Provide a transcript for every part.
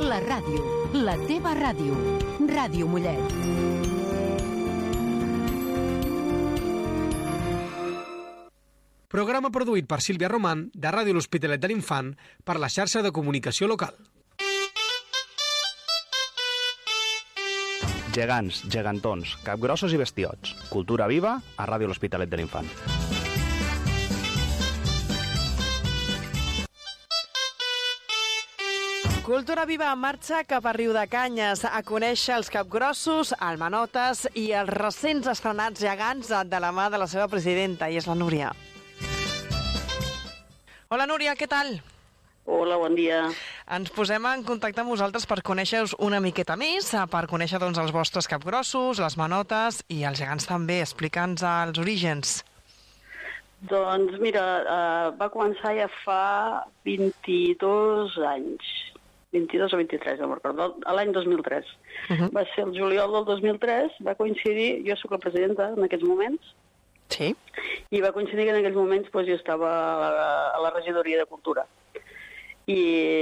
La ràdio, la teva ràdio. Ràdio Mollet. Programa produït per Sílvia Román, de Ràdio L'Hospitalet de l'Infant, per la xarxa de comunicació local. Gegants, gegantons, capgrossos i bestiots. Cultura viva a Ràdio L'Hospitalet de l'Infant. Cultura viva en marxa cap a Riudecanyes a conèixer els capgrossos, almanotes i els recents estrenats gegants de la mà de la seva presidenta, i és la Núria. Hola Núria, què tal? Hola, bon dia. Ens posem en contacte amb vosaltres per conèixer-vos una miqueta més, per conèixer doncs, els vostres capgrossos, les manotes i els gegants també. Explica'ns els orígens. Doncs mira, va començar ja fa 22 anys. 22 o 23, no me'n recordo, l'any 2003. Va ser el juliol del 2003, va coincidir, jo sóc la presidenta en aquests moments, sí, i va coincidir que en aquells moments doncs, jo estava a la regidoria de Cultura. I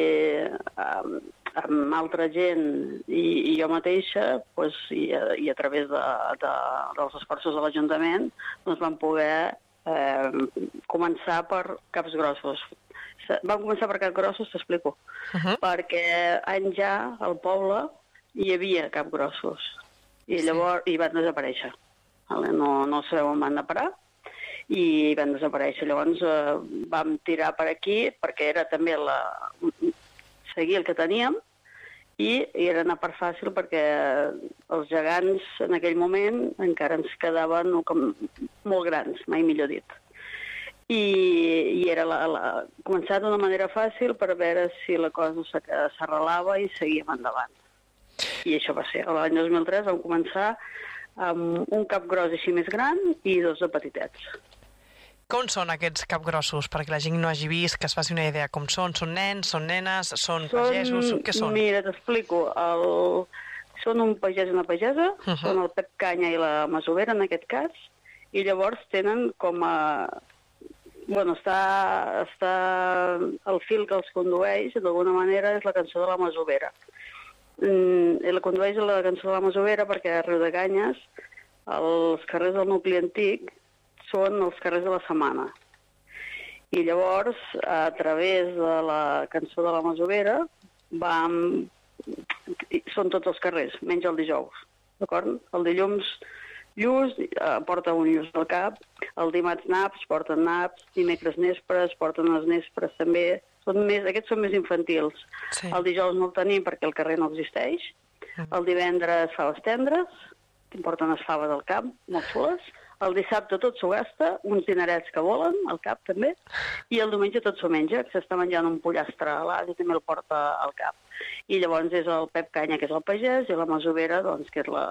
amb altra gent i jo mateixa, doncs, i a través dels esforços de l'Ajuntament, doncs vam poder començar per caps grossos. Vam començar per capgrossos, t'explico, perquè anys ja al poble hi havia capgrossos i llavors hi van desaparèixer. No sabeu on van anar a parar i van desaparèixer. Llavors vam tirar per aquí perquè era també seguir el que teníem i era anar per fàcil perquè els gegants en aquell moment encara ens quedaven molt grans, mai millor dit. I era començar d'una manera fàcil per veure si la cosa s'arrelava i seguíem endavant. I això va ser. L'any 2003 vam començar amb un capgros així més gran i dos de petitets. Com són aquests capgrossos? Perquè la gent no hagi vist, que es faci una idea. Com són? Són nens? Són nenes? Són pagesos? Què són? Mira, t'explico. Són un pagès i una pagesa, són el Pep Canya i la Masovera en aquest cas, i llavors tenen com a... Bueno, està el fil que els condueix, d'alguna manera, és la cançó de la Masovera. La condueix la cançó de la Masovera perquè a Riudecanyes els carrers del nucli antic són els carrers de la setmana. I llavors, a través de la cançó de la Masovera, són tots els carrers, menys el dijous, d'acord? El dilluns lluç, porta un lluç al cap, el dimarts naps, porten naps, dimecres nespres, porten els nespres també. Aquests són més infantils. Sí. El dijous no el tenim perquè el carrer no existeix. El divendres faves tendres, que porten les faves al camp, molt xules. El dissabte tot s'ho gasta, uns dinerets que volen, al cap també, i el diumenge tot s'ho menja, que s'està menjant un pollastre a l'as i també el porta al cap. I llavors és el Pep Canya, que és el pagès, i la Masovera, doncs, que és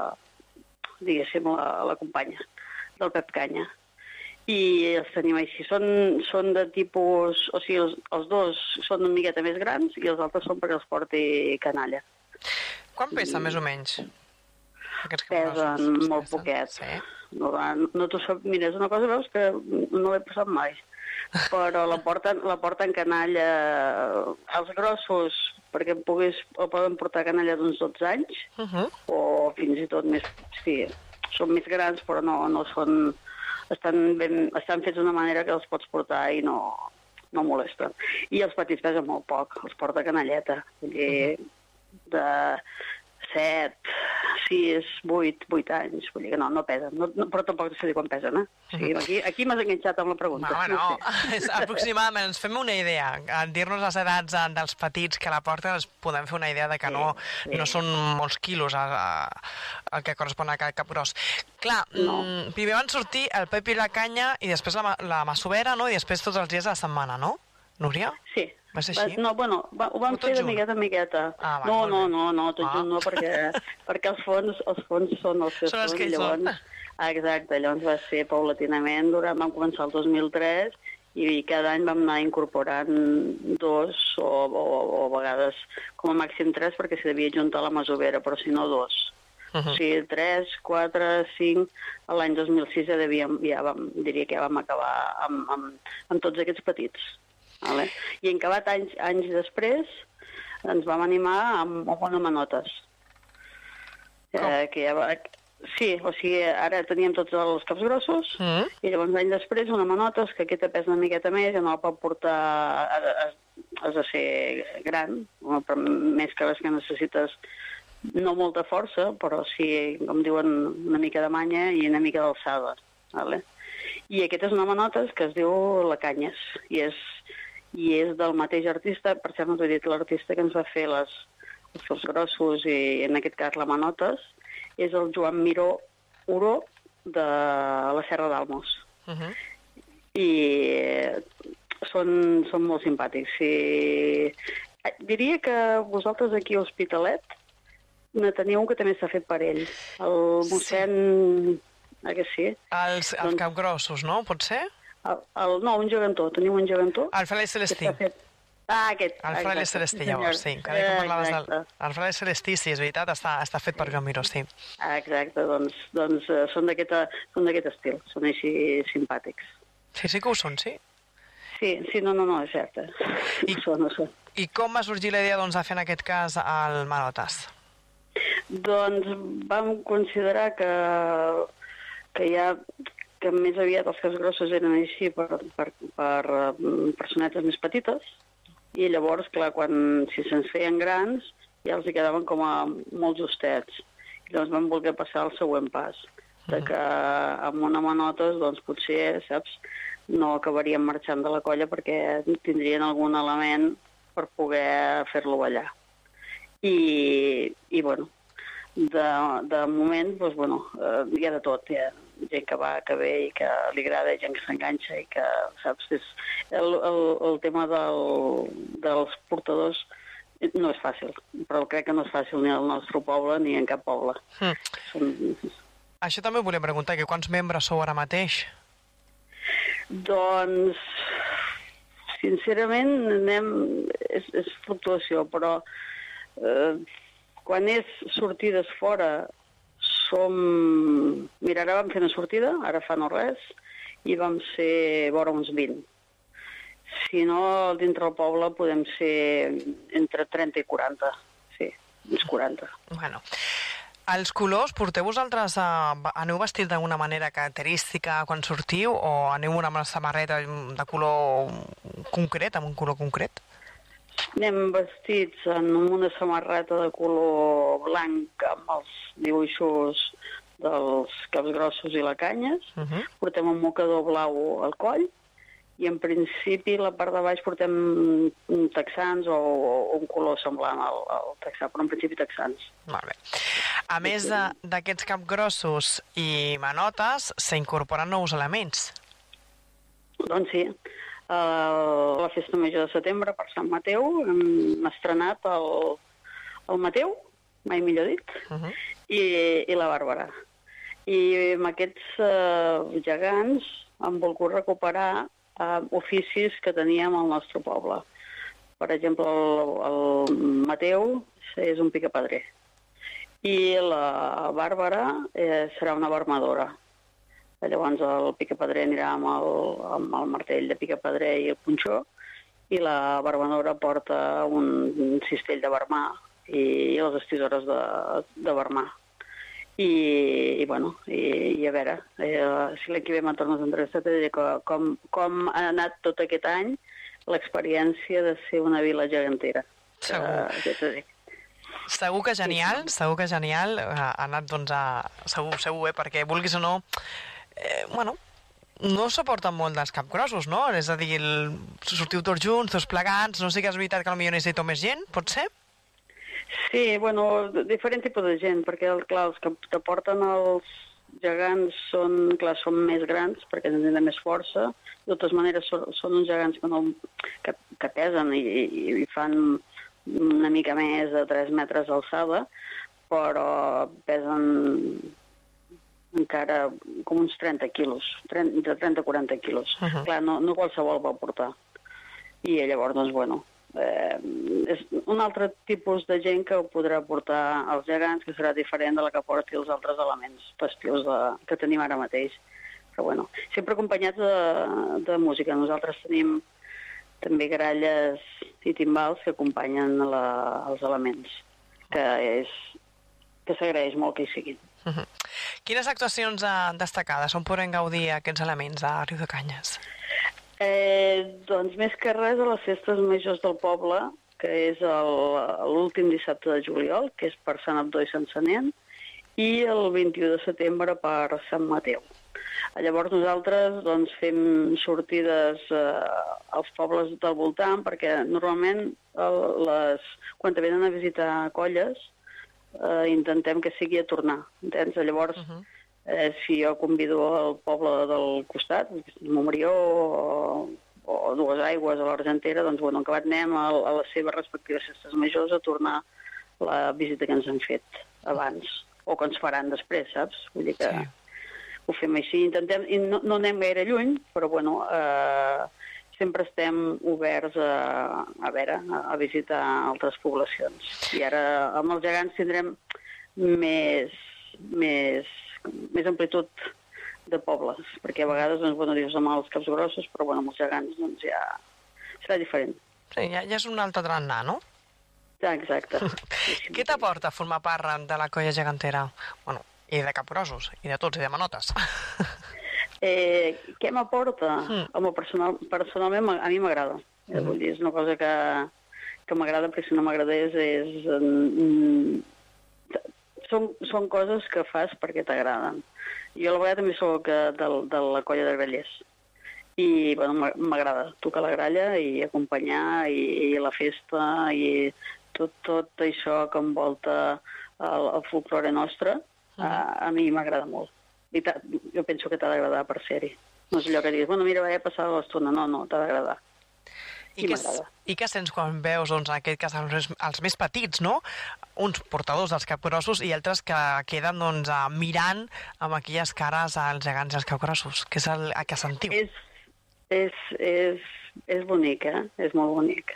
la companya del Pep Canya. I els tenim així. Són de tipus... O sigui, els dos són una miqueta més grans i els altres són perquè els porti canalla. Quan pesa, més o menys? Pesen molt poquet. Sí. No t'ho sap... Mira, és una cosa, veus, que no l'he passat mai. Però la porten canalla els grossos, perquè poden portar canalla d'uns 12 anys, o fins i tot més... Sí, són més grans, però no són... Estan fets d'una manera que els pots portar i no molesten. I els petits pesen molt poc, els porta canalleta. Vull dir, de 7, 6, 8 anys. Vull dir que no pesen. Però tampoc sé dir quan pesen, eh? O sigui, aquí m'has enganxat amb la pregunta. No. Aproximadament, ens fem una idea. En dir-nos les edats dels petits que la porten, ens podem fer una idea de que no són molts quilos el que correspon a cada capgros. Clar, primer van sortir el Pep i la Canya i després la Masovera, no? I després tots els dies de la setmana, no? Núria? Sí. Va ser així? No, bueno, ho vam fer de miqueta en miqueta. No, tot junt no, perquè els fons són els que són els que hi són. Exacte, llavors va ser paulatinament, vam començar el 2003 i cada any vam anar incorporant 2 o a vegades com a màxim 3 perquè s'hi devia juntar la Masovera, però si no 2. O sigui, 3, 4, 5... L'any 2006 diria que ja vam acabar amb tots aquests petits. Vale? I en acabat anys després ens vam animar amb manotes. Que ja va... Sí, o sigui, ara teníem tots els capgrossos i llavors l'any després una manotes que aquesta pesa una miqueta més i no la pot portar... Has de ser gran, però més que les que necessites no molta força, però sí, com diuen, una mica de manya i una mica d'alçada. Vale? I aquesta és una manotes que es diu La Canyes i és del mateix artista, per cert no t'he dit l'artista que ens va fer els capgrossos i en aquest cas la manotes, és el Joan Miró Oró de la Serra d'Almos. I són molt simpàtics. Diria que vosaltres aquí a Hospitalet ne teniu un que també s'ha fet per ell. El mossèn... que sí? Els capgrossos, no? Pot ser? No, un gegantó. Teniu un gegantó? El Fraile Celestí. Aquest. El Fraile Celestí, llavors, sí. Cada que parlaves del... El Fraile Celestí, sí, és veritat, està fet per Joan Miró, sí. Exacte, doncs són d'aquest estil, són així simpàtics. Sí que ho són, sí? Sí, no, és cert. Ho són. I com va sorgir la idea, de fer en aquest cas el manotes? Doncs vam considerar que més aviat els capgrossos eren així per personetes més petites, i llavors, clar, si se'ns feien grans, ja els hi quedaven com a molt justets. I llavors vam voler passar al següent pas, de que amb una manotes, doncs potser, saps, no acabaríem marxant de la colla perquè tindrien algun element per poder fer-lo ballar. I bueno, de moment, doncs, bueno, hi ha de tot, hi ha gent que va, que ve i que li agrada, gent que s'enganxa i que, saps, el tema dels portadors no és fàcil, però crec que no és fàcil ni al nostre poble ni en cap poble. Això també volem preguntar, que quants membres sou ara mateix? Doncs, sincerament, és fluctuació, però quan és sortides fora Mira, ara vam fer una sortida, ara fa no res, i vam ser vora uns 20. Si no, dintre del poble podem ser entre 30 i 40, sí, uns 40. Bueno, els colors, porteu vosaltres, aneu vestit d'alguna manera característica quan sortiu, o aneu amb una samarreta de color concret, amb un color concret? Anem vestits en una samarreta de color blanc amb els dibuixos dels capgrossos i la Canyes. Portem un mocador blau al coll i en principi la part de baix portem texans o un color semblant al texà, però en principi texans. Molt bé. A més d'aquests capgrossos i manotes, s'incorporen nous elements. Doncs sí. La festa major de setembre per Sant Mateu hem estrenat el Mateu, mai millor dit, i la Bàrbara. I amb aquests gegants hem volgut recuperar oficis que teníem al nostre poble. Per exemple, el Mateu és un picapedrer i la Bàrbara serà una barmadora. Llavors el picapedrer anirà amb el martell de picapedrer i el punxó i la barmadora porta un cistell de barmar i les estisores de barmar. I a veure, si l'any que ve me'n tornes a entrevistar, t'he de dir com ha anat tot aquest any l'experiència de ser una vila gegantera. Segur que genial, ha anat, doncs, segur, perquè vulguis o no, no s'aporten molt dels capgrossos, no? És a dir, sortiu tots junts, tots plegats, no sé que és veritat que potser necessito més gent, pot ser? Sí, diferent tipus de gent, perquè, clar, els que porten els gegants són més grans, perquè tenen més força. De totes maneres, són uns gegants que pesen i fan una mica més de 3 metres d'alçada, però pesen encara com uns 30 quilos, entre 30 i 40 quilos. Clar, no qualsevol va portar. I llavors, doncs, és un altre tipus de gent que ho podrà portar els gegants, que serà diferent de la que porti els altres elements festius que tenim ara mateix. Però, sempre acompanyats de música. Nosaltres tenim també gralles i timbals que acompanyen els elements, que s'agraeix molt que hi siguin. Quines actuacions destacades on podem gaudir aquests elements a Riudecanyes? Doncs més que res a les festes majors del poble, que és l'últim dissabte de juliol, que és per Sant Abdó i Sant Senent, i el 21 de setembre per Sant Mateu. Llavors nosaltres doncs, fem sortides als pobles del voltant, perquè normalment quan venen a visitar colles intentem que sigui a tornar, entens? Llavors, si jo convido al poble del costat, Montbrió o Dues Aigües o l'Argentera, doncs bueno, acabat anem a les seves respectives festes majors a tornar la visita que ens han fet abans, o que ens faran després, saps? Vull dir que ho fem així, intentem, i no anem gaire lluny, però bueno, sempre estem oberts a visitar altres poblacions. I ara amb els gegants tindrem més amplitud de pobles, perquè a vegades doncs, bueno, dius amb els capgrossos, però bueno, amb els gegants doncs, ja serà diferent. Sí, ja és un altre tarannà, no? Exacte. Què t'aporta formar part de la colla gegantera? Bueno, i de capgrossos, i de tots, i de manotes. Què m'aporta? Home, personalment a mi m'agrada. Vull dir, és una cosa que m'agrada, perquè si no m'agradés són coses que fas perquè t'agraden. Jo a la vegada també soc de la colla de grallers. I bueno, m'agrada tocar la gralla i acompanyar i la festa i tot això que envolta el folklore nostre, a mi m'agrada molt. I jo penso que t'ha d'agradar per ser-hi. No és allò que diguis, bueno, mira, vaig a passar l'estona. No, t'ha d'agradar. I què sents quan veus, doncs, en aquest cas, els més petits, no? Uns portadors dels capgrossos i altres que queden doncs, mirant amb aquelles cares als gegants i als capgrossos. Què és el que sentiu? És bonic, És molt bonic.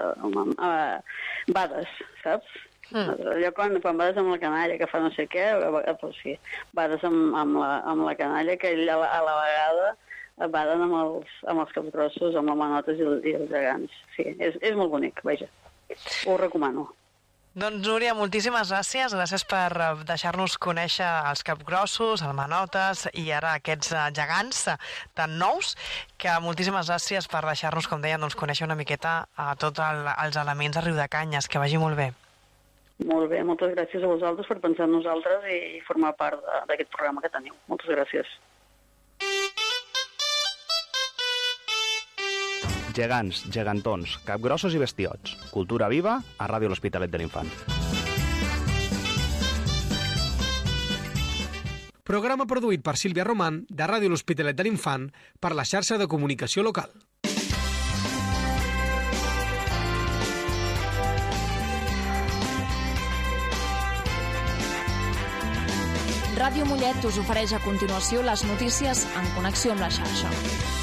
Bades, saps? Allò quan bades amb la canalla que fa no sé què, doncs sí, bades amb la canalla que ell a la vegada baden amb els capgrossos, amb les manotes i els gegants. Sí, és molt bonic, vaja. Ho recomano. Doncs, Núria, moltíssimes gràcies. Gràcies per deixar-nos conèixer els capgrossos, els manotes i ara aquests gegants tan nous, que moltíssimes gràcies per deixar-nos, com deia, doncs, conèixer una miqueta tots els elements de Riudecanyes. Que vagi molt bé. Molt bé, moltes gràcies a vosaltres per pensar en nosaltres i formar part d'aquest programa que teniu. Moltes gràcies. Gegants, gegantons, capgrossos i bestiots. Cultura viva a Ràdio L'Hospitalet de l'Infant. Programa produït per Sílvia Román, de Ràdio L'Hospitalet de l'Infant, per la xarxa de comunicació local. Ràdio Mollet us ofereix a continuació les notícies en connexió amb la xarxa.